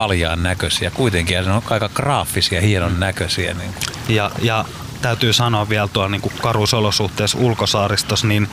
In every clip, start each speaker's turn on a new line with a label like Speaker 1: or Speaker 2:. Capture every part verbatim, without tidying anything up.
Speaker 1: paljaan näköisiä kuitenkin, ja ne on aika graafisia, hienon näköisiä. Niin.
Speaker 2: Ja, ja täytyy sanoa vielä tuolla niin kuin karuisolosuhteessa ulkosaaristossa, niin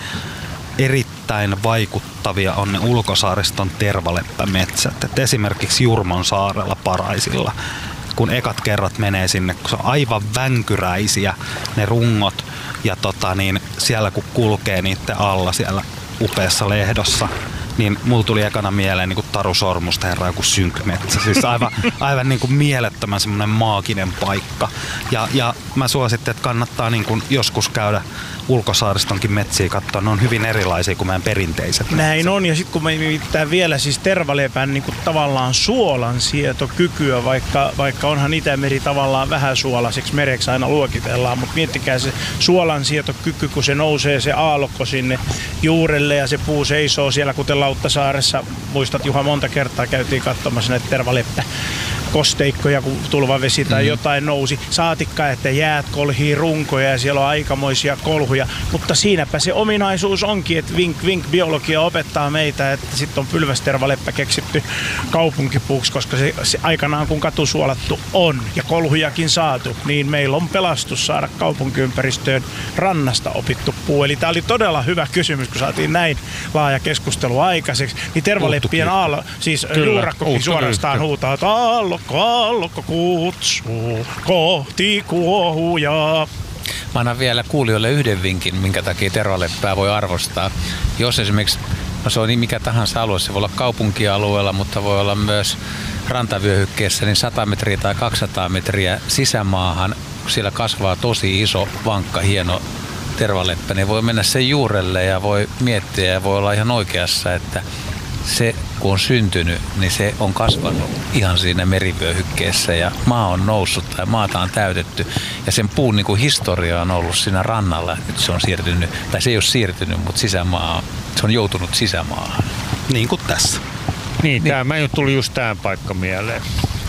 Speaker 2: erittäin vaikuttavia on ne ulkosaariston tervaleppämetsät. Et esimerkiksi Jurmon saarella Paraisilla, kun ekat kerrat menee sinne, kun se on aivan vänkyräisiä ne rungot, ja tota, niin siellä kun kulkee niiden alla siellä upeassa Lehdossa, niin mulla tuli ekana mieleen niin kuin Taru Sormusta herra joku synkmetsä. Siis aivan, aivan niin kuin mielettömän semmoinen maaginen paikka. Ja, ja mä suosittelen, että kannattaa niin kuin joskus käydä ulkosaaristonkin metsiä katsoa. Ne on hyvin erilaisia kuin meidän perinteiset
Speaker 3: Näin
Speaker 2: metsät.
Speaker 3: on, ja sitten kun me nimittäin vielä siis tervalepän niin kuin tavallaan suolansietokykyä, vaikka, vaikka onhan Itämeri tavallaan vähän suolaiseksi mereksi aina luokitellaan, mutta miettikää se suolansietokyky, kun se nousee se aallokko sinne juurelle ja se puu seisoo siellä, kuten Lauttasaaressa. Muistat, Juha, monta kertaa käytiin katsomassa näitä tervalepä kosteikkoja, kun tulvavesi tai mm. jotain nousi. Saatikka, että jäät kolhii runkoja ja siellä on aikamoisia kolhuja. Mutta siinäpä se ominaisuus onkin, että vink vink biologia opettaa meitä, että sitten on pylvästervaleppä keksitty kaupunkipuuksi, koska se, se aikanaan kun katu suolattu on ja kolhujakin saatu, niin meillä on pelastus saada kaupunkiympäristöön rannasta opittu puu. Eli tämä oli todella hyvä kysymys, kun saatiin näin laaja keskustelu aikaiseksi. Niin tervaleppien aalo, siis juurakkokin suorastaan huutaa, että aallokko, aallokko kutsuu kohti kuohujaa.
Speaker 1: Mä annan vielä kuulijoille yhden vinkin, minkä takia tervaleppää voi arvostaa. Jos esimerkiksi, no se on niin mikä tahansa alue, se voi olla kaupunkialueella, mutta voi olla myös rantavyöhykkeessä, niin sata metriä tai kaksisataa metriä sisämaahan, kun siellä kasvaa tosi iso, vankka, hieno tervaleppä, niin voi mennä sen juurelle ja voi miettiä ja voi olla ihan oikeassa, että se kun on syntynyt, niin se on kasvanut ihan siinä merivyöhykkeessä ja maa on noussut tai maata on täytetty ja sen puun niin kuin historia on ollut siinä rannalla. Nyt se on siirtynyt, tai se ei ole siirtynyt, mutta sisämaa, se on joutunut sisämaahan.
Speaker 2: Niin kuin tässä.
Speaker 4: Niin, niin. Tämä tuli just tämä paikka mieleen.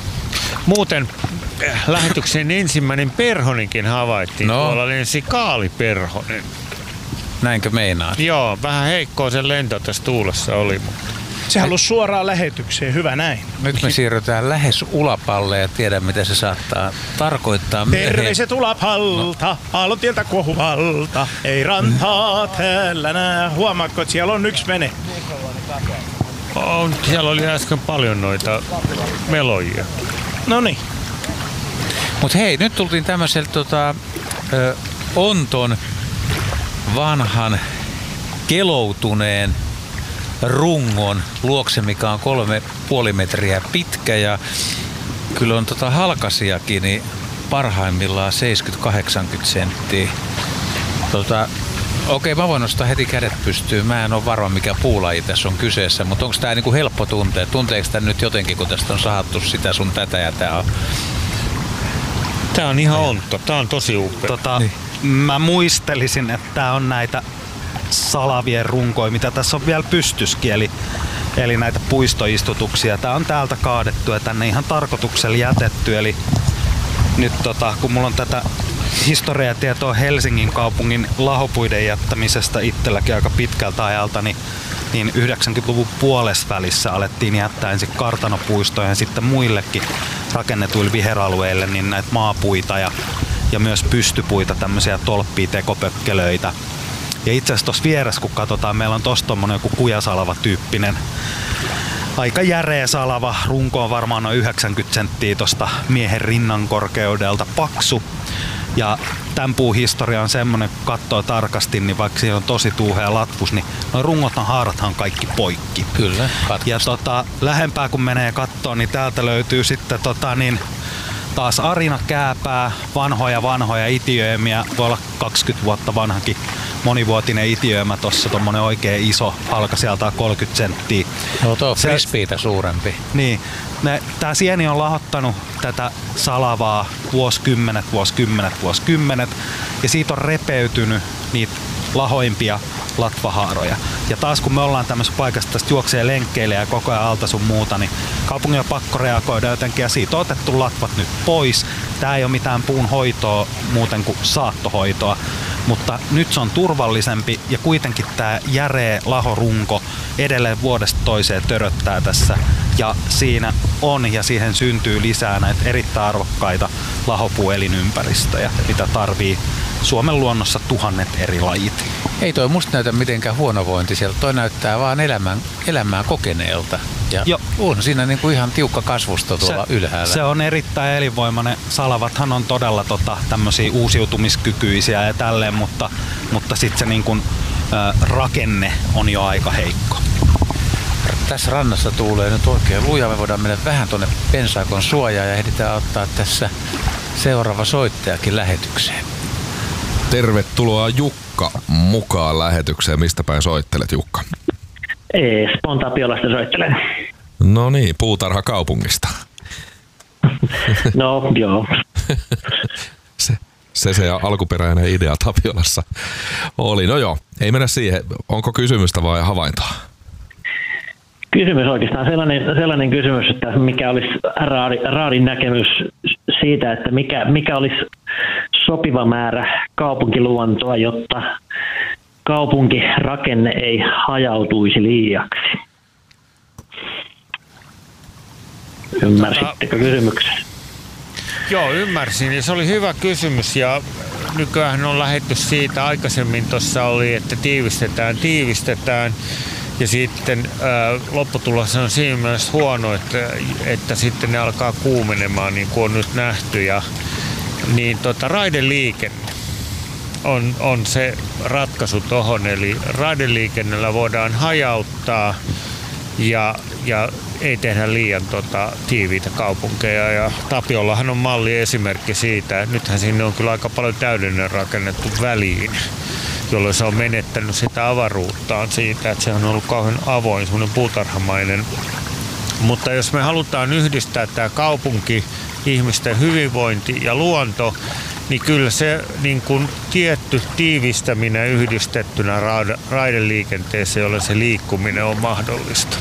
Speaker 4: Muuten lähetyksen ensimmäinen perhonenkin havaittiin. No. Tuolla lensi kaaliperhonen.
Speaker 1: Näinkö meinaat?
Speaker 4: Joo, vähän heikkoa sen lento tässä tuulessa oli. Mutta
Speaker 3: se halusi suoraan lähetykseen, hyvä näin.
Speaker 1: Nyt me siirrytään lähes Ulapalle ja tiedän mitä se saattaa tarkoittaa.
Speaker 3: Terveiset Ulapalta, no. Aallontieltä Kuohuvalta, ei rantaa täällä nää. Huomaatko, että siellä on yksi vene?
Speaker 4: On, siellä oli äsken paljon noita melojia.
Speaker 3: Noniin.
Speaker 1: Mut hei, nyt tultiin tämmöiseltä tota, ö, onton vanhan keloutuneen rungon luokse, mikä on kolme puoli metriä pitkä ja kyllä on tota halkasiakin niin parhaimmillaan seitsemänkymmentä kahdeksankymmentä senttiä. Tota, okei, mä voin nostaa heti kädet pystyyn. Mä en ole varma mikä puulaji tässä on kyseessä, mutta onko tää niinku helppo tuntea? Tunteeko tää nyt jotenkin, kun tästä on sahattu sitä sun tätä ja tää on?
Speaker 4: Tää on ihan ontto. Tää on tosi upea.
Speaker 2: Tota, niin. Mä muistelisin, että tää on näitä salavien runkoja, mitä tässä on vielä pystyskin, eli, eli näitä puistoistutuksia. Tää on täältä kaadettu ja tänne ihan tarkoituksella jätetty, eli nyt tota, kun mulla on tätä historiatietoa Helsingin kaupungin lahopuiden jättämisestä itselläkin aika pitkältä ajalta, niin, niin yhdeksänkymmentäluvun puolesvälissä alettiin jättää ensin kartanopuistoja ja sitten muillekin rakennetuille viheralueille niin näitä maapuita ja, ja myös pystypuita, tämmöisiä tolppia, tekopökkelöitä. Ja itse asiassa tuossa vieressä, kun katsotaan, meillä on tossa tommonen joku kujasalava-tyyppinen aika järeä salava. Runko on varmaan noin yhdeksänkymmentä senttiä tosta miehen rinnan korkeudelta, paksu. Ja tämän puun historia on semmonen, kun katsoo tarkasti, niin vaikka siinä on tosi tuuhea latvus, niin noin rungothan haarathan kaikki poikki.
Speaker 1: Kyllä,
Speaker 2: ja tota, lähempää kun menee kattoon, niin täältä löytyy sitten tota, niin, taas arinakääpää, vanhoja vanhoja itiöimiä, voi olla kaksikymmentä vuotta vanhakin monivuotinen itiöimä, tossa tommonen oikein iso halka, sieltä on kolmekymmentä senttiä.
Speaker 1: No tuo frisbeitä suurempi.
Speaker 2: Niin, ne, tää sieni on lahottanut tätä salavaa vuosikymmenet, vuosikymmenet, vuosikymmenet ja siitä on repeytynyt niitä lahoimpia latvahaaroja. Ja taas kun me ollaan tämmöisessä paikassa, tästä juoksee lenkkeille ja koko ajan alta sun muuta, niin kaupungin on pakko reagoida jotenkin ja siitä on otettu latvat nyt pois. Tää ei ole mitään puun hoitoa muuten kuin saattohoitoa, mutta nyt se on turvallisempi ja kuitenkin tää järeä lahorunko edelleen vuodesta toiseen töröttää tässä ja siinä on ja siihen syntyy lisää näitä erittäin arvokkaita lahopuuelinympäristöjä, mitä tarvii Suomen luonnossa tuhannet eri lajit.
Speaker 1: Ei toi musta näytä mitenkään huonovointiselta, toi näyttää vaan elämän, elämää kokeneelta. Ja jo. On siinä niinku ihan tiukka kasvusto tuolla
Speaker 2: se,
Speaker 1: ylhäällä.
Speaker 2: Se on erittäin elinvoimainen. Salavathan on todella tota, tämmöisiä uusiutumiskykyisiä ja tälleen, mutta, mutta sitten se niinku, ä, rakenne on jo aika heikko.
Speaker 1: Tässä rannassa tuulee nyt oikein lujaa. Me voidaan mennä vähän tuonne pensaakon suojaan ja ehditään ottaa tässä seuraava soittajakin lähetykseen.
Speaker 5: Tervetuloa Jukka mukaan lähetykseen. Mistä päin soittelet, Jukka?
Speaker 6: Espoon Tapiolasta soittelen.
Speaker 5: No niin, puutarha kaupungista.
Speaker 6: No joo.
Speaker 5: se, se se alkuperäinen idea Tapiolassa oli. No joo, ei mennä siihen. Onko kysymystä vai havaintoa?
Speaker 6: Kysymys oikeastaan sellainen, sellainen kysymys, että mikä olisi Raadi, Raadin näkemys siitä, että mikä, mikä olisi sopiva määrä kaupunkiluontoa, jotta kaupunkirakenne ei hajautuisi liiaksi. Ymmärsittekö kysymyksen?
Speaker 4: Joo, ymmärsin. Ja se oli hyvä kysymys ja nykyään on lähdetty siitä. Aikaisemmin tuossa oli, että tiivistetään, tiivistetään. Ja sitten ää, lopputulos on siinä mielessä huono, että, että sitten ne alkaa kuumenemaan, niin kuin on nyt nähty. Ja, niin tota, raideliikenne on, on se ratkaisu tohon. Eli raideliikennellä voidaan hajauttaa ja, ja ei tehdä liian tota, tiiviitä kaupunkeja. Ja Tapiolahan on malliesimerkki siitä, että nythän sinne on kyllä aika paljon täydellinen rakennettu väliin, jolloin se on menettänyt sitä avaruuttaan siitä, että se on ollut kauhean avoin, semmoinen puutarhamainen. Mutta jos me halutaan yhdistää tämä kaupunki, ihmisten hyvinvointi ja luonto, niin kyllä se niin kuin tietty tiivistäminen yhdistettynä raideliikenteeseen, jolle se liikkuminen on mahdollista.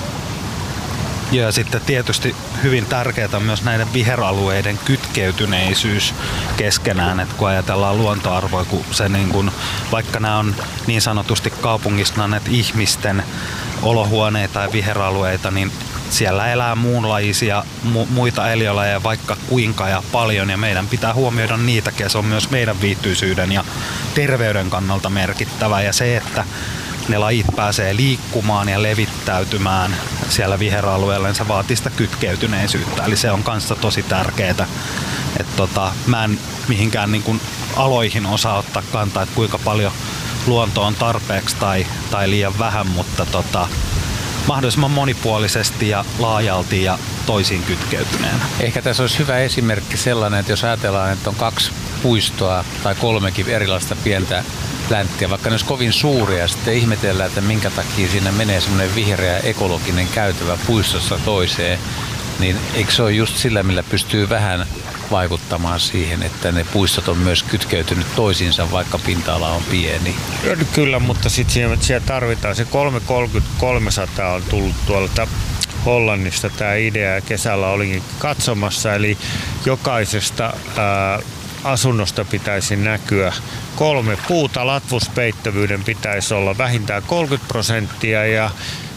Speaker 2: Ja sitten tietysti hyvin tärkeää on myös näiden viheralueiden kytkeytyneisyys keskenään, että kun ajatellaan luontoarvoja, kun se niin kuin, vaikka nämä on niin sanotusti kaupungissa näitä ihmisten olohuoneita ja viheralueita, niin siellä elää muunlaisia mu- muita eliölajeja vaikka kuinka ja paljon, ja meidän pitää huomioida niitäkin, ja se on myös meidän viihtyisyyden ja terveyden kannalta merkittävä, ja se, että ne lajit pääsee liikkumaan ja levittäytymään siellä viheralueella, niin se vaatii sitä kytkeytyneisyyttä. Eli se on kanssa tosi tärkeää. Että tota, mä en mihinkään niin kuin aloihin osaa ottaa kantaa, että kuinka paljon luonto on tarpeeksi tai, tai liian vähän, mutta tota, mahdollisimman monipuolisesti ja laajalti ja toisiin kytkeytyneenä.
Speaker 1: Ehkä tässä olisi hyvä esimerkki sellainen, että jos ajatellaan, että on kaksi puistoa tai kolmekin erilaista pientä länttiä, vaikka ne olisi kovin suuria, ja sitten ihmetellään, että minkä takia siinä menee semmoinen vihreä ekologinen käytävä puistossa toiseen, niin eikö se ole just sillä, millä pystyy vähän vaikuttamaan siihen, että ne puistot on myös kytkeytynyt toisiinsa, vaikka pinta-ala on pieni?
Speaker 4: Kyllä, mutta sitten siellä tarvitaan se kolmesataakolmekymmentä kolmesataa on tullut tuolta Hollannista tämä idea, ja kesällä olinkin katsomassa, eli jokaisesta ää, asunnosta pitäisi näkyä kolme puuta, latvuspeittävyyden pitäisi olla vähintään kolmekymmentä prosenttia ja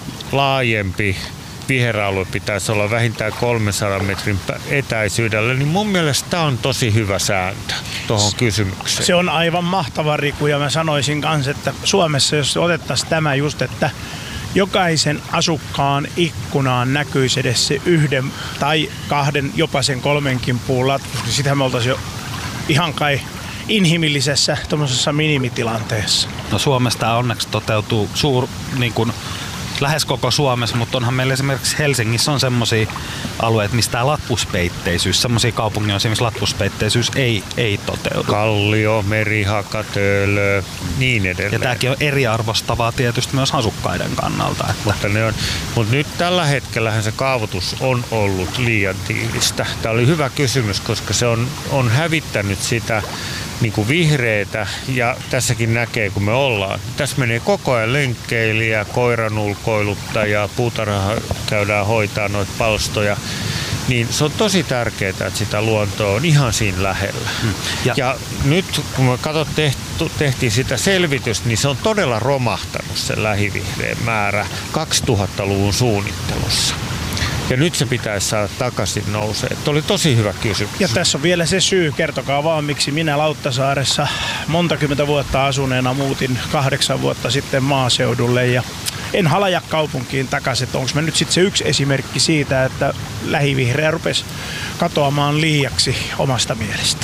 Speaker 4: laajempi viheralue pitäisi olla vähintään kolmensadan metrin etäisyydellä, niin mun mielestä tämä on tosi hyvä sääntö tuohon kysymykseen.
Speaker 3: Se on aivan mahtava, Riku, ja mä sanoisin kanssa, että Suomessa jos otettaisiin tämä just, että jokaisen asukkaan ikkunaan näkyisi edes se yhden tai kahden, jopa sen kolmenkin puun latvus, niin sitähän me oltaisiin jo ihan kai inhimillisessä tuommoisessa minimitilanteessa.
Speaker 2: No Suomessa tämä onneksi toteutuu suur, niin kuin lähes koko Suomessa, mutta onhan meillä esimerkiksi Helsingissä on semmoisia alueita, mistä tämä latvuspeitteisyys, semmoisia kaupungeja, missä latvuspeitteisyys ei, ei toteudu.
Speaker 4: Kallio, Merihaka, Töölö, niin edelleen.
Speaker 2: Ja tämäkin on eriarvostavaa tietysti myös asukkaiden kannalta. Että.
Speaker 4: Mutta, ne on, mutta nyt tällä hetkellähän se kaavoitus on ollut liian tiivistä. Tämä oli hyvä kysymys, koska se on, on hävittänyt sitä niin kuin vihreitä, ja tässäkin näkee, kun me ollaan. Tässä menee koko ajan lenkkeilijä, koiran ulkoiluttaja, puutarha käydään hoitaa noita palstoja. Niin se on tosi tärkeää, että sitä luontoa on ihan siinä lähellä. Hmm. Ja, ja nyt kun me katsot, tehtiin sitä selvitystä, niin se on todella romahtanut se lähivihreän määrä kaksituhattaluvun suunnittelussa. Ja nyt se pitäisi saada takaisin nousee. Että oli tosi hyvä kysymys.
Speaker 3: Ja tässä on vielä se syy, kertokaa vaan miksi minä Lauttasaaressa montakymmentä vuotta asuneena muutin kahdeksan vuotta sitten maaseudulle ja en halaja kaupunkiin takaisin. Onko me nyt sitten se yksi esimerkki siitä, että lähivihreä rupesi katoamaan liiaksi omasta mielestä.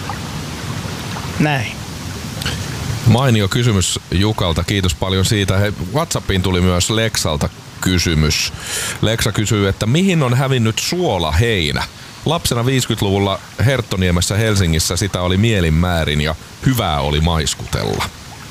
Speaker 3: Näin.
Speaker 5: Mainio kysymys Jukalta, kiitos paljon siitä. Hei, WhatsAppiin tuli myös Leksalta kysymys. Leksa kysyy, että mihin on hävinnyt suolaheinä? Lapsena viisikymmentäluvulla Herttoniemessä Helsingissä sitä oli mielin määrin ja hyvää oli maiskutella.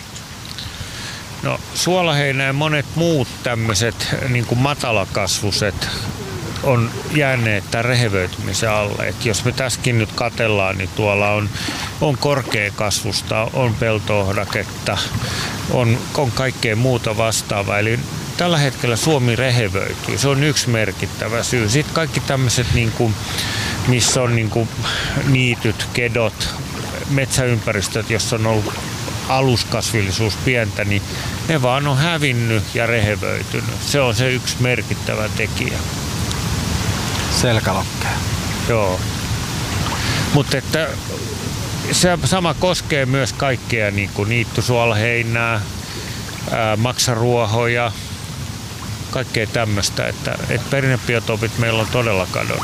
Speaker 4: No suolaheinä ja monet muut tämmöiset niin kuin matalakasvuset on jääneet tämän rehevöitymisen alle. Et jos me tässäkin nyt katsellaan, niin tuolla on, on korkeakasvusta, on pelto-ohdaketta, on, on kaikkea muuta vastaavaa. Eli tällä hetkellä Suomi rehevöityy. Se on yksi merkittävä syy. Sitten kaikki tämmöiset, niin kuin, missä on niin kuin niityt, kedot, metsäympäristöt, jossa on ollut aluskasvillisuus pientä, niin ne vaan on hävinnyt ja rehevöitynyt. Se on se yksi merkittävä tekijä.
Speaker 2: Selkälokkea.
Speaker 4: Joo. Mutta että se sama koskee myös kaikkea niin kuin niittysuolaheinää, ää, maksaruohoja, kaikkea tämmöistä, että, että perinnebiotopit meillä on todella kadonnut.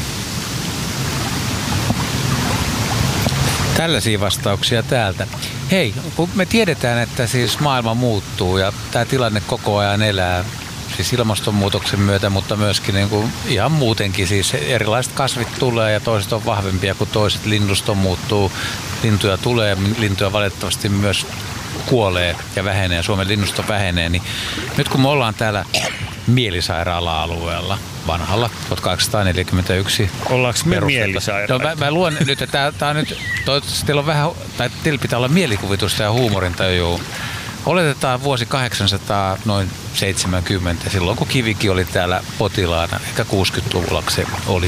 Speaker 1: Tällaisia vastauksia täältä. Hei, kun me tiedetään, että siis maailma muuttuu ja tämä tilanne koko ajan elää, siis ilmastonmuutoksen myötä, mutta myöskin niin kuin ihan muutenkin. Siis erilaiset kasvit tulee ja toiset on vahvempia kuin toiset. Linnusto muuttuu, lintuja tulee, lintuja valitettavasti myös kuolee ja vähenee, Suomen linnusto vähenee. Niin nyt kun me ollaan täällä mielisairaala-alueella, vanhalla tuhatkahdeksansataaneljäkymmentäyksi
Speaker 4: Ollaanko me mielisairaita?
Speaker 1: No, mä, mä luen nyt, että tämä on nyt, toivottavasti teillä on vähän, tai teillä pitää olla mielikuvitusta ja huumorintajua. Oletetaan vuosi kahdeksansataa noin seitsemänkymmentä, silloin kun Kivikin oli täällä potilaana, ehkä kuusikymmentäluvulla se oli.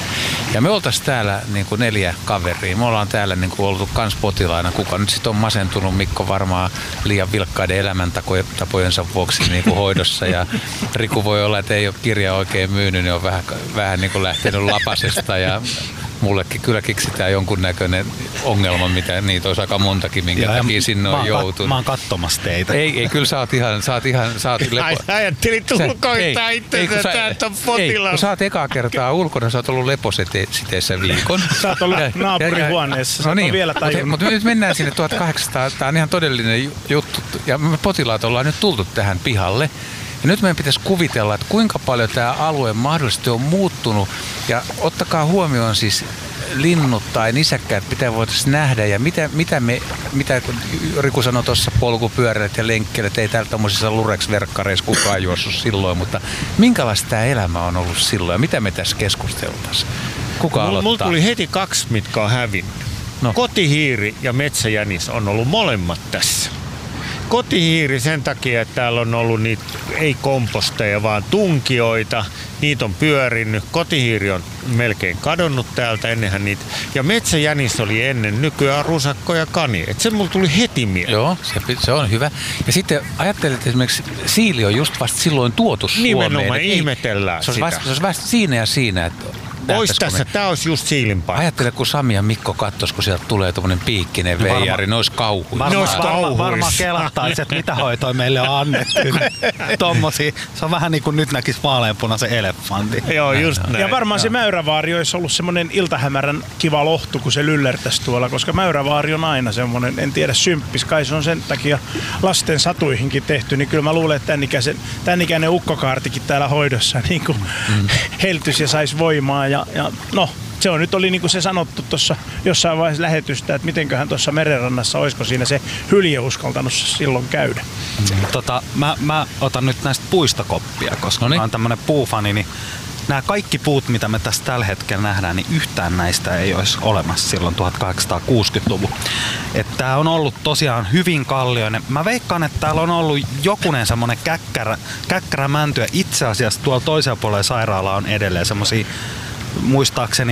Speaker 1: Ja me oltaisiin täällä niin kuin neljä kaveria. Me ollaan täällä niin kuin oltu kans potilaana. Kuka nyt sitten on masentunut? Mikko varmaan liian vilkkaiden elämäntapojensa vuoksi niin kuin hoidossa. Ja Riku voi olla, että ei ole kirjaa oikein myynyt, niin on vähän, vähän niin kuin lähtenyt lapasesta. Ja mullekin kyllä kiksitään jonkunnäköinen ongelma, mitä niitä olisi aika montakin, minkä ja takia sinne on joutunut.
Speaker 2: Mä oon katsomassa teitä.
Speaker 1: Ei, ei kyllä sä oot ihan, sä oot ihan, sä oot lepo...
Speaker 4: Ajattelin tulkoittaa itsensä, että täältä on potilaan.
Speaker 1: Ei, kun sä oot ekaa kertaa ulkona, sä oot ollut lepositeessä viikon.
Speaker 3: Sä oot ollut naapurihuoneessa, sä
Speaker 1: no niin,
Speaker 3: oot vielä tajunnut.
Speaker 1: Mutta nyt mennään sinne tuhatkahdeksansataa, tää on ihan todellinen juttu. Ja me potilaat ollaan nyt tultu tähän pihalle. Ja nyt meidän pitäisi kuvitella, että kuinka paljon tämä alue mahdollisesti on muuttunut. Ja ottakaa huomioon siis linnut tai nisäkkäät, mitä voitaisiin nähdä ja mitä, mitä me, mitä Riku sanoi tuossa, polkupyörät ja lenkkeilijät, ei täällä tommosissa Lurex-verkkareissa kukaan juossut silloin, mutta minkälaista tämä elämä on ollut silloin ja mitä me tässä keskusteltaisiin? Kuka
Speaker 4: Mulla
Speaker 1: aloittaa?
Speaker 4: Mulla tuli heti kaksi, mitkä on hävinnyt. No. Kotihiiri ja metsäjänis on ollut molemmat tässä. Kotihiiri sen takia, että täällä on ollut niitä ei komposteja, vaan tunkioita. Niitä on pyörinyt. Kotihiiri on melkein kadonnut täältä, ennenhän niitä. Ja metsäjänis oli ennen, nykyään rusakko ja kani. Et se mulla tuli heti mieleen.
Speaker 1: Joo, se, se on hyvä. Ja sitten ajattelet, että esimerkiksi siili on just vasta silloin tuotu Suomeen.
Speaker 4: Nimenomaan ihmetellään
Speaker 1: se
Speaker 4: sitä.
Speaker 1: Vasta, se olisi vasta siinä ja siinä, että
Speaker 4: Ois tässä, tää olisi just siilin paikka.
Speaker 1: Ajattele, kun Sami ja Mikko kattos, kun sieltä tulee tommonen piikkinen no veijari, ne olisi kauhuissa.
Speaker 2: Varmaan varma, varma kelattaisi, että mitä hoitoja meille on annettu. Tommosia. Se on vähän niin kuin nyt näkisi vaaleanpunaisen elefantin.
Speaker 4: Joo, just näin.
Speaker 3: Ja varmaan se Mäyrävaari olisi ollut semmoinen iltahämärän kiva lohtu, kun se lyllertäisi tuolla, koska Mäyrävaari on aina semmoinen, en tiedä, symppis. Kai se on sen takia lasten satuihinkin tehty, niin kyllä mä luulen, että tämän ikäinen, tämän ikäinen ukkokaartikin täällä hoidossa niin kuin mm. heltyisi ja saisi voimaa. Ja, ja no, se on nyt oli niin kuin se sanottu tuossa jossain vaiheessa lähetystä, että mitenköhän tuossa merenrannassa, olisiko siinä se hylje uskaltanut silloin käydä.
Speaker 2: Mm. Tota, mä, mä otan nyt näistä puista koppia, koska Noniin. mä oon tämmönen puufani, niin nämä kaikki puut, mitä me tässä tällä hetkellä nähdään, niin yhtään näistä ei olisi olemassa silloin tuhatkahdeksansataakuusikymmentäluvun. Että tää on ollut tosiaan hyvin kallioinen. Mä veikkaan, että täällä on ollut jokunen semmonen käkkärä, käkkärä mänty, ja itse asiassa tuolla toisella puolella sairaalaa on edelleen semmosia, muistaakseni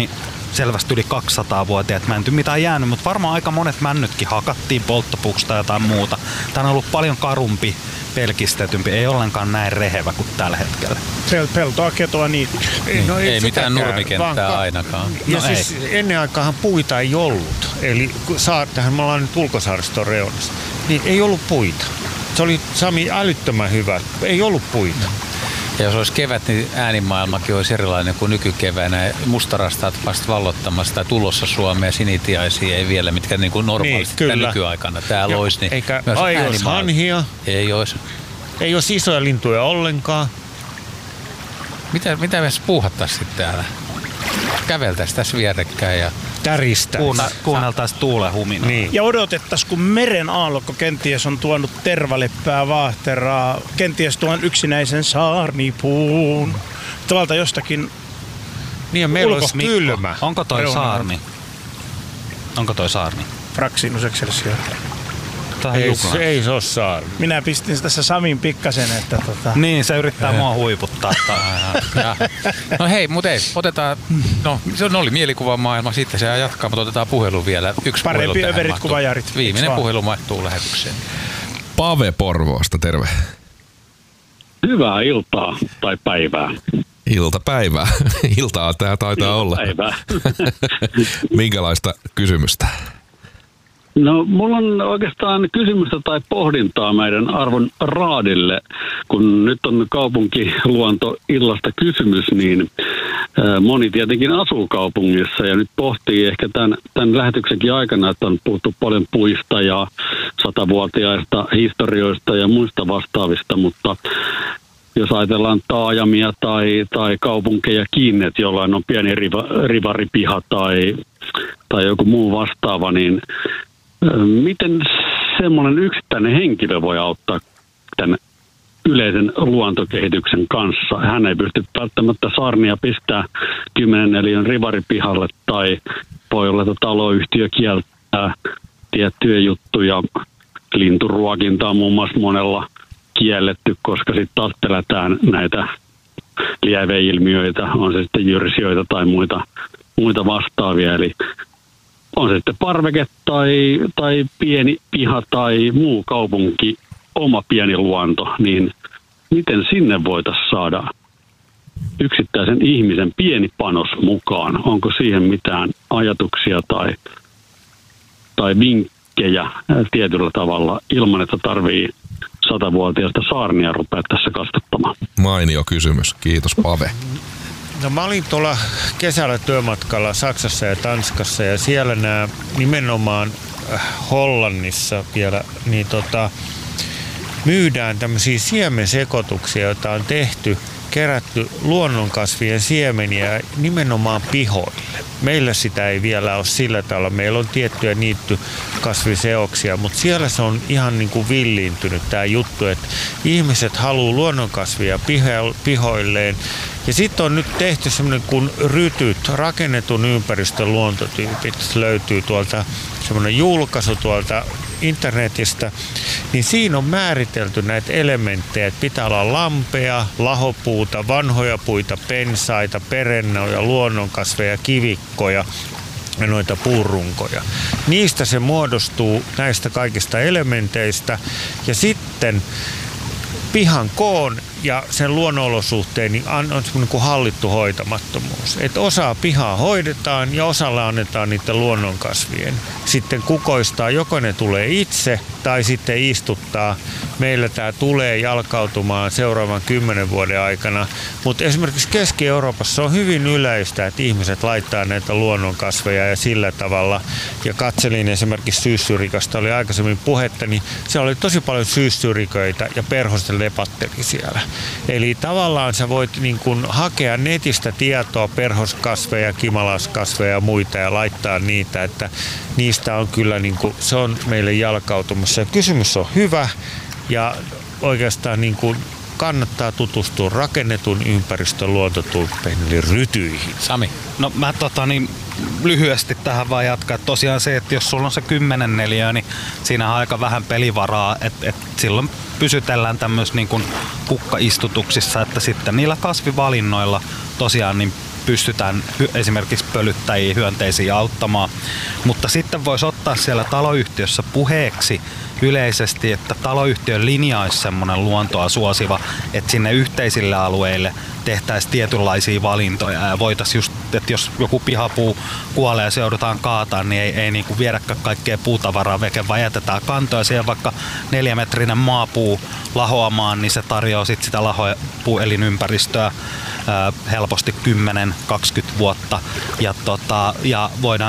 Speaker 2: selvästi yli kaksisataa-vuotiaat mänty, mitä on jäänyt, mutta varmaan aika monet männytkin hakattiin polttopuuksi tai jotain muuta. Tämä on ollut paljon karumpi, pelkistetympi, ei ollenkaan näin rehevä kuin tällä hetkellä.
Speaker 3: Pel- peltoa, ketoa, niitä.
Speaker 1: Niin, no, ei ei mitään
Speaker 4: sitäkään,
Speaker 1: nurmikenttää
Speaker 4: vaan,
Speaker 1: ainakaan.
Speaker 4: Ja
Speaker 2: no
Speaker 4: siis
Speaker 2: ei.
Speaker 4: ennen aikahan puita ei ollut. Eli saar, tähän me ollaan nyt ulkosaariston reunassa. Niin ei ollut puita. Se oli, Sami, älyttömän hyvä. Ei ollut puita.
Speaker 1: Ja jos olisi kevät, niin äänimaailmakin olisi erilainen kuin nykykeväänä. Mustarastaat vasta vallottamassa tai tulossa Suomea, sinitiaisia ei vielä, mitkä niin kuin normaalisti
Speaker 4: niin,
Speaker 1: nykyaikana täällä olisi. Niin
Speaker 4: eikä
Speaker 1: myös
Speaker 4: ei olisi hanhia.
Speaker 1: Ei olisi.
Speaker 4: Ei olisi isoja lintuja ollenkaan.
Speaker 1: Mitä, mitä me puuhattaisiin sitten täällä? Käveltäisiin tässä vierekkäin ja
Speaker 4: Täristäisi.
Speaker 2: Kuunna, kuunneltaisiin tuulen huminaa.
Speaker 4: Niin.
Speaker 3: Ja odotettaisiin, kun meren aallokko kenties on tuonut tervaleppää vaahteraa, kenties tuon yksinäisen saarnipuun. Tuolta jostakin
Speaker 4: Niin ja meillä olisi
Speaker 3: Ulko-
Speaker 4: kylmä.
Speaker 2: Onko toi
Speaker 3: Reunalla.
Speaker 2: saarni? Onko toi saarni?
Speaker 3: Fraxinus excelsior.
Speaker 2: Tää on
Speaker 4: Ei,
Speaker 2: Jukla.
Speaker 4: se, ei se ole saarni.
Speaker 3: Minä pistin tässä Samin pikkasen, että tota...
Speaker 2: Niin, se yrittää mua huiputtaa.
Speaker 1: Ja. No hei, mutta ei, otetaan, no se oli mielikuvamaailma, sitten se jatkaa, mutta otetaan puhelu vielä. Yksi
Speaker 3: Parempi
Speaker 1: puhelu tähän
Speaker 3: överit
Speaker 1: mahtuu.
Speaker 3: kuin vajarit.
Speaker 1: Viimeinen
Speaker 3: Eiks
Speaker 1: puhelu mahtuu lähetykseen.
Speaker 5: Pave Porvoosta, terve.
Speaker 7: Hyvää iltaa tai päivää.
Speaker 5: Iltapäivää. Iltaa tää taitaa olla.
Speaker 7: Päivää.
Speaker 5: Minkälaista kysymystä?
Speaker 7: No, mulla on oikeastaan kysymystä tai pohdintaa meidän arvon Raadille. Kun nyt on kaupunkiluontoillasta kysymys, niin moni tietenkin asuu kaupungissa ja nyt pohtii ehkä tämän, tämän lähetyksenkin aikana, että on puhuttu paljon puista ja satavuotiaista historioista ja muista vastaavista, mutta jos ajatellaan taajamia tai, tai kaupunkeja kiinni, että jollain on pieni riva, rivaripiha tai, tai joku muu vastaava, niin miten semmoinen yksittäinen henkilö voi auttaa tämän yleisen luontokehityksen kanssa? Hän ei pysty välttämättä saarnia pistää kymmenen neliön rivaripihalle tai voi olla, että taloyhtiö kieltää tiettyjä juttuja. Linturuokinta on muun muassa monella kielletty, koska sitten taas pelätään näitä lieveilmiöitä, on se sitten jyrsijöitä tai muita, muita vastaavia. Eli on se sitten parveke tai, tai pieni piha tai muu kaupunki, oma pieni luonto, niin miten sinne voitaisiin saada yksittäisen ihmisen pieni panos mukaan? Onko siihen mitään ajatuksia tai, tai vinkkejä tietyllä tavalla ilman, että tarvii satavuotiaista saarnia rupea tässä kasvattamaan?
Speaker 5: Mainio kysymys. Kiitos, Pave.
Speaker 4: No mä olin tuolla kesällä työmatkalla Saksassa ja Tanskassa ja siellä nämä nimenomaan Hollannissa vielä niin tota, myydään tämmöisiä siemensekoituksia, joita on tehty, kerätty luonnonkasvien siemeniä nimenomaan pihoille. Meillä sitä ei vielä ole sillä tavalla. Meillä on tiettyjä niittykasviseoksia, mutta siellä se on ihan niin kuin villiintynyt tämä juttu, että ihmiset haluaa luonnonkasvia pihoilleen. Ja sitten on nyt tehty semmoinen kuin rytyt, rakennetun ympäristön luontotyypit. Löytyy tuolta semmoinen julkaisu tuolta internetistä, niin siinä on määritelty näitä elementtejä, että pitää olla lampea, lahopuuta, vanhoja puita, pensaita, perennoja, luonnonkasveja, kivikkoja ja noita puurunkoja. Niistä se muodostuu näistä kaikista elementeistä ja sitten pihan koon ja sen luonnonolosuhteen niin on semmoinen kuin hallittu hoitamattomuus. Että osa pihaa hoidetaan ja osalla annetaan niiden luonnonkasvien. Sitten kukoistaa, joko ne tulee itse tai sitten istuttaa. Meillä tämä tulee jalkautumaan seuraavan kymmenen vuoden aikana. Mutta esimerkiksi Keski-Euroopassa on hyvin yleistä, että ihmiset laittaa näitä luonnonkasveja ja sillä tavalla. Ja katselin esimerkiksi syyssyrikasta, oli aikaisemmin puhetta, niin siellä oli tosi paljon syyssyriköitä ja perhosten lepatteli siellä. Eli tavallaan sä voit niin kun hakea netistä tietoa perhoskasveja, kimalaskasveja ja muita ja laittaa niitä, että niistä on kyllä niin kun, se on meille jalkautumassa. Ja kysymys on hyvä ja oikeastaan niin kun kannattaa tutustua rakennetun ympäristön luontotyyppeihin eli rytyihin.
Speaker 1: Sami.
Speaker 2: No mä tota niin lyhyesti tähän vaan jatkaa. Tosiaan se, että jos sulla on se kymmenen neliöä, niin siinä on aika vähän pelivaraa, että et silloin pysytellään tämmöisissä niin kuin kukkaistutuksissa, että sitten niillä kasvivalinnoilla tosiaan niin pystytään esimerkiksi pölyttäjiä, hyönteisiä auttamaan. Mutta sitten voisi ottaa siellä taloyhtiössä puheeksi yleisesti, että taloyhtiön linja olisi semmoinen luontoa suosiva, että sinne yhteisille alueille tehtäisiin tietynlaisia valintoja ja voitaisiin just, että jos joku pihapuu kuolee ja se joudutaan kaataan, niin ei, ei niin kuin viedäkään kaikkea puutavaraa veke, vaan jätetään kantoja siihen vaikka neljämetrinen maapuu lahoamaan, niin se tarjoaa sit sitä lahopuuelinympäristöä ää, helposti kymmenen kaksikymmentä vuotta ja, tota, ja voidaan